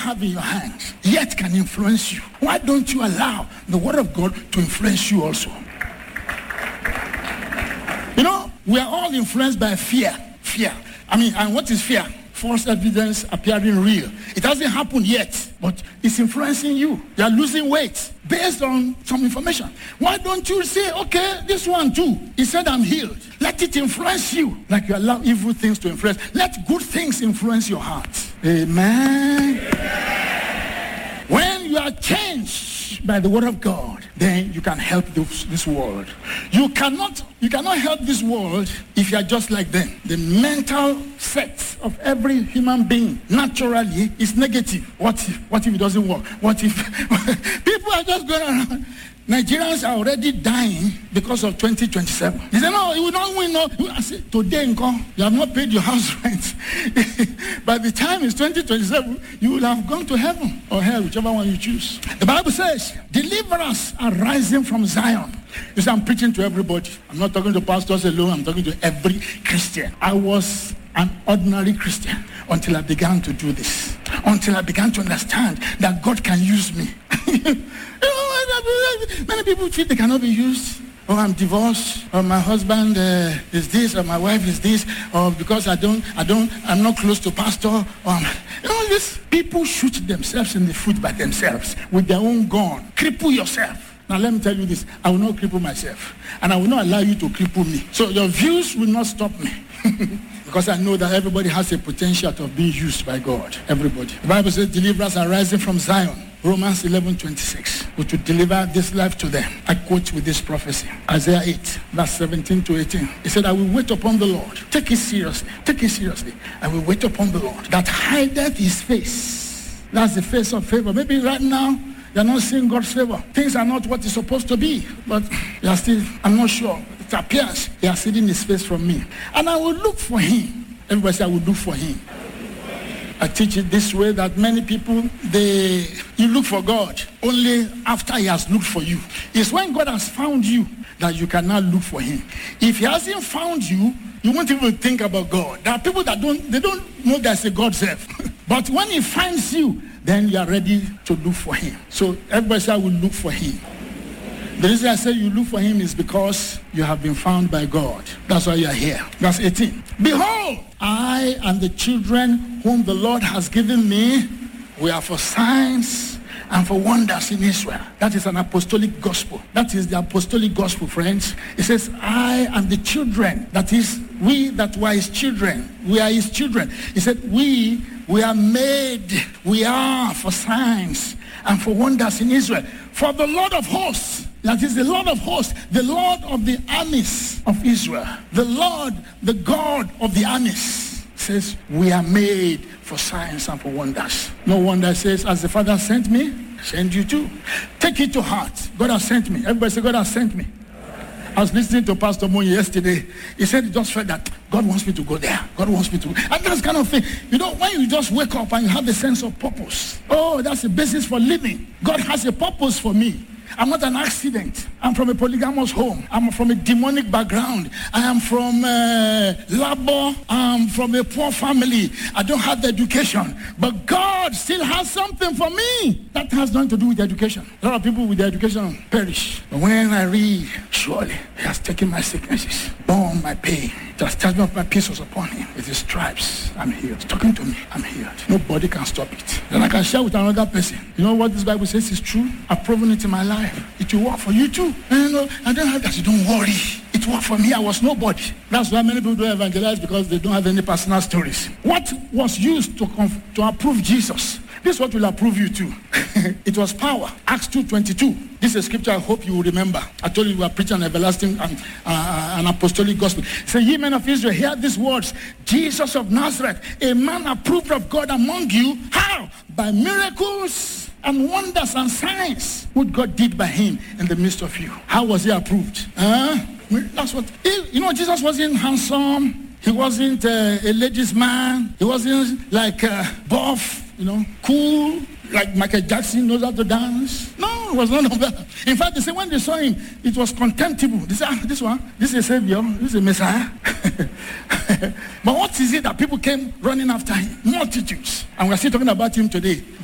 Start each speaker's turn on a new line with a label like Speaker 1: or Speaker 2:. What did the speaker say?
Speaker 1: have in your hands, yet can influence you. Why don't you allow the word of God to influence you also? You know, we are all influenced by fear. And what is fear? False evidence appearing real. It hasn't happened yet, but it's influencing you. You are losing weight based on some information. Why don't you say, okay, this one too, he said I'm healed. Let it influence you like you allow evil things to influence. Let good things influence your heart. Amen. When you are changed by the word of God, then you can help this world. You cannot help this world if you are just like them. The mental set of every human being naturally is negative. What if it doesn't work? What if people are just going around? Nigerians are already dying because of 2027. They say, no, you will not win. No. I say, today, you have not paid your house rent. By the time it's 2027, you will have gone to heaven or hell, whichever one you choose. The Bible says, deliverers are rising from Zion. You see, I'm preaching to everybody. I'm not talking to pastors alone. I'm talking to every Christian. I was an ordinary Christian until I began to do this. Until I began to understand that God can use me. Many people feel they cannot be used. Oh, I'm divorced, or my husband is this, or my wife is this, or because I'm not close to pastor. These people shoot themselves in the foot by themselves with their own gun. Cripple yourself. Now let me tell you this, I will not cripple myself, and I will not allow you to cripple me. So your views will not stop me. Because I know that everybody has a potential of being used by God. Everybody. The Bible says deliverers are rising from Zion. Romans 11:26. Which will deliver this life to them. I quote with this prophecy. Isaiah 8, verse 17 to 18. He said, I will wait upon the Lord. Take it seriously. Take it seriously. I will wait upon the Lord that hideth his face. That's the face of favor. Maybe right now, you're not seeing God's favor. Things are not what it's supposed to be. But you're still, I'm not sure. It appears he has hidden his face from me. And I will look for him. Everybody say, I will look for him. I teach it this way that many people, you look for God only after he has looked for you. It's when God has found you that you cannot look for him. If he hasn't found you, you won't even think about God. There are people that don't know there's a God self. But when he finds you, then you are ready to look for him. So everybody say, I will look for him. The reason I say you look for him is because you have been found by God. That's why you are here. Verse 18. Behold, I and the children whom the Lord has given me, we are for signs and for wonders in Israel. That is an apostolic gospel. That is the apostolic gospel, friends. It says, I and the children. That is, we that were his children. We are his children. He said, we are made. We are for signs and for wonders in Israel. For the Lord of hosts, that is the Lord of hosts, the Lord of the armies of Israel, the Lord, the God of the armies, says, we are made for signs and for wonders. No wonder says, as the Father sent me, send you too. Take it to heart. God has sent me. Everybody say, God has sent me. I was listening to Pastor Moon yesterday. He said he just felt that God wants me to go there. God wants me to go. And that's kind of thing. You know, when you just wake up and you have a sense of purpose. Oh, that's the basis for living. God has a purpose for me. I'm not an accident. I'm from a polygamous home. I'm from a demonic background. I am from labor. I'm from a poor family. I don't have the education. But God still has something for me that has nothing to do with education. A lot of people with their education perish. But when I read, surely he has taken my sicknesses, borne my pain. Just tell me of my peace was upon him. With his stripes, I'm healed. It's talking to me, I'm healed. Nobody can stop it. Then I can share with another person. You know what this Bible says is true? I've proven it in my life. It will work for you too. And you know, I don't have that. Don't worry. It worked for me. I was nobody. That's why many people don't evangelize, because they don't have any personal stories. What was used to approve Jesus? This is what will approve you too. It was power. Acts 2:22. This is a scripture I hope you will remember. I told you we are preaching an everlasting an apostolic gospel. Say, ye men of Israel, hear these words. Jesus of Nazareth, a man approved of God among you. How? By miracles and wonders and signs which God did by him in the midst of you. How was he approved? That's what, you know, Jesus wasn't handsome. He wasn't a ladies' man. He wasn't like buff, you know, cool, like Michael Jackson knows how to dance. No, it was none of that. In fact, they say when they saw him, it was contemptible. They said, this is a savior, this is a messiah. But what is it that people came running after him? Multitudes. And we're still talking about him today.